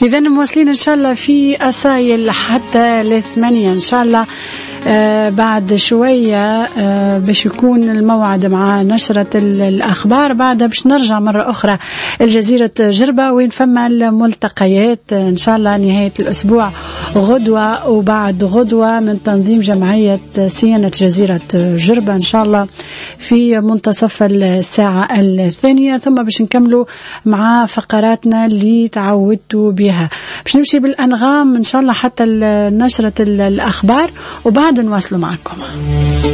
إذا مواصلين إن شاء الله في أسايل حتى 8 إن شاء الله. بعد شوية باش يكون الموعد مع نشرة الأخبار، بعدها باش نرجع مرة أخرى الجزيرة جربة وين فما الملتقيات إن شاء الله نهاية الأسبوع غدوة وبعد غدوة من تنظيم جمعية صيانة جزيرة جربة إن شاء الله في منتصف الساعة 2، ثم باش نكملوا مع فقراتنا اللي تعودتوا بها. باش نمشي بالأنغام إن شاء الله حتى نشرة الأخبار وبعد نواصلوا معكم.